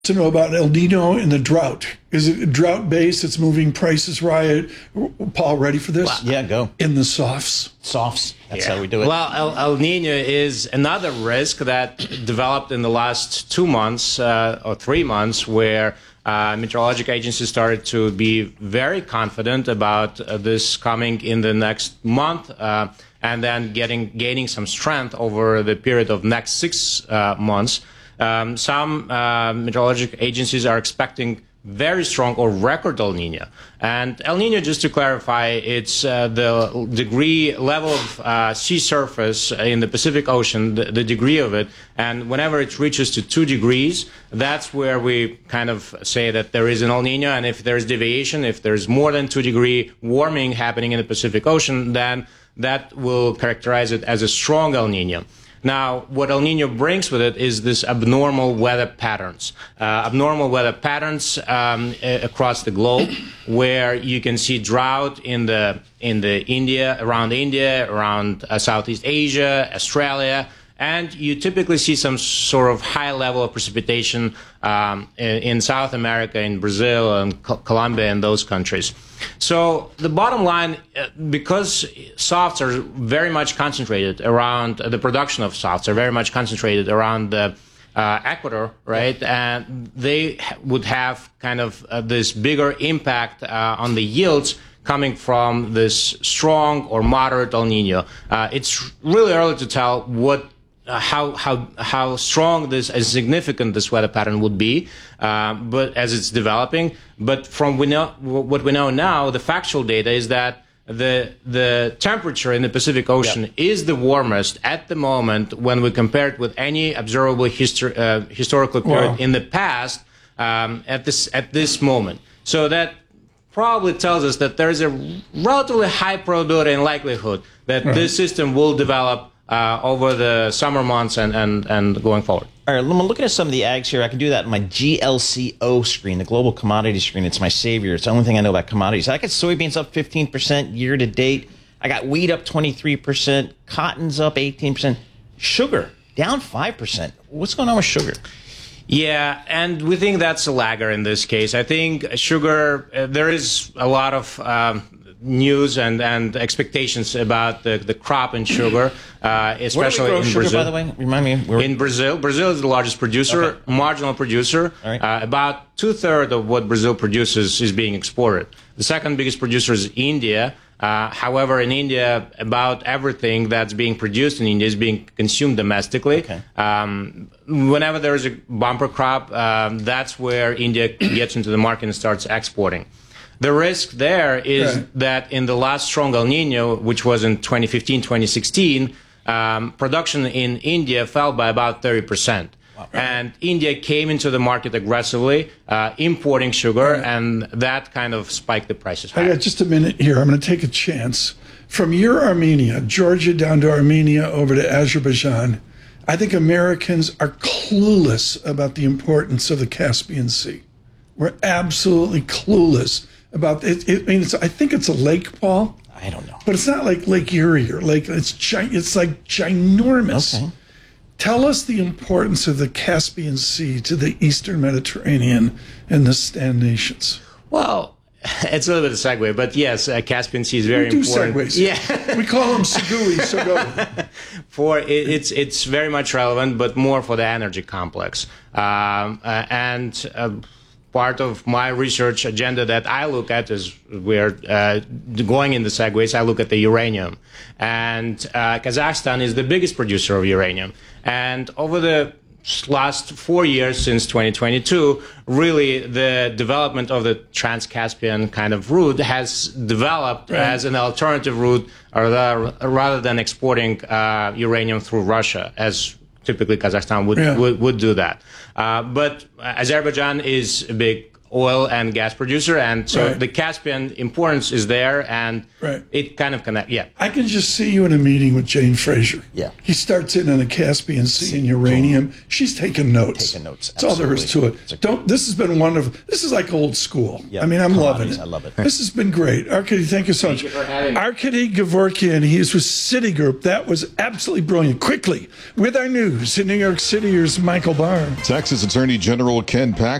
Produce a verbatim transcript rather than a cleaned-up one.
To know about El Nino and the drought. Is it drought-based? It's moving prices right. Paul, ready for this? Well, yeah, go. In the softs. Softs. That's yeah. how we do it. Well, El, El Nino is another risk that developed in the last two months uh, or three months where uh, meteorological agencies started to be very confident about uh, this coming in the next month uh, and then getting gaining some strength over the period of next six uh, months. Um, some uh, meteorological agencies are expecting very strong or record El Nino. And El Nino, just to clarify, it's uh, the degree level of uh, sea surface in the Pacific Ocean, the, the degree of it. And whenever it reaches to two degrees, that's where we kind of say that there is an El Nino. And if there's deviation, if there's more than two degree warming happening in the Pacific Ocean, then that will characterize it as a strong El Nino. Now, what El Nino brings with it is this abnormal weather patterns, uh, abnormal weather patterns um, across the globe, where you can see drought in the in the India, around India, around uh, Southeast Asia, Australia, and you typically see some sort of high level of precipitation um, in, in South America, in Brazil, and Co Colombia, and those countries. So the bottom line, uh, because softs are very much concentrated around uh, the production of softs are very much concentrated around the uh, equator, right? And they would have kind of uh, this bigger impact uh, on the yields coming from this strong or moderate El Nino. Uh, it's really early to tell what. Uh, how how how strong this and significant this weather pattern would be, uh, but as it's developing. But from we know what we know now, the factual data is that the the temperature in the Pacific Ocean yep. is the warmest at the moment when we compare it with any observable histor uh, historical period wow. in the past um, at this at this moment. So that probably tells us that there is a relatively high probability and likelihood that right. this system will develop Uh, over the summer months and, and, and going forward. All right, I'm looking at some of the ags here. I can do that on my G L C O screen, the global commodity screen. It's my savior. It's the only thing I know about commodities. I got soybeans up fifteen percent year to date. I got wheat up twenty-three percent. Cotton's up eighteen percent. Sugar down five percent. What's going on with sugar? Yeah, and we think that's a lagger in this case. I think sugar, uh, there is a lot of um, news and, and expectations about the, the crop in sugar, uh, especially Where do we grow in sugar, Brazil. by the way? Remind me. Where... In Brazil. Brazil is the largest producer, okay. marginal producer. All right. Uh, about two-thirds of what Brazil produces is being exported. The second biggest producer is India. Uh, however, in India, about everything that's being produced in India is being consumed domestically. Okay. Um, whenever there is a bumper crop, um, that's where India gets into the market and starts exporting. The risk there is right. that in the last strong El Nino, which was in twenty fifteen, twenty sixteen, um, production in India fell by about thirty percent. Wow. And India came into the market aggressively, uh, importing sugar, right. and that kind of spiked the prices higher. I got just a minute here. I'm going to take a chance. From your Armenia, Georgia down to Armenia, over to Azerbaijan, I think Americans are clueless about the importance of the Caspian Sea. We're absolutely clueless about it. it I mean, it's, I think it's a lake, Paul. I don't know, but it's not like Lake Erie or Lake. It's gi it's like ginormous. Okay. Tell us the importance of the Caspian Sea to the Eastern Mediterranean and the Stan nations. Well, it's a little bit of a segue, but yes, uh, Caspian Sea is very we do important. Segues. Yeah, we call them segui. So go. For it, it's it's very much relevant, but more for the energy complex um, uh, and. Uh, Part of my research agenda that I look at is we're uh, going in the segues. I look at the uranium, and uh, Kazakhstan is the biggest producer of uranium. And over the last four years, since twenty twenty-two, really the development of the Trans-Caspian kind of route has developed right. as an alternative route, or the, rather than exporting uh, uranium through Russia, as typically Kazakhstan would, yeah. would, would do that. Uh, but Azerbaijan is a big oil and gas producer, and so Right. the Caspian importance is there, and Right. it kind of connect. Yeah. I can just see you in a meeting with Jane Fraser. Yeah. He starts in on the Caspian Sea and uranium. She's taking notes. Taking notes, That's all there is to absolutely. It's a it. Don't. This has been wonderful. This is like old school. Yeah. I mean, I'm loving Commodities, it. I love it. This has been great. Arkady, thank you so much. you for having me. Arkady Gevorkian, he is with Citigroup. That was absolutely brilliant. Quickly, with our news in New York City, here's Michael Barr. Texas Attorney General Ken Paxton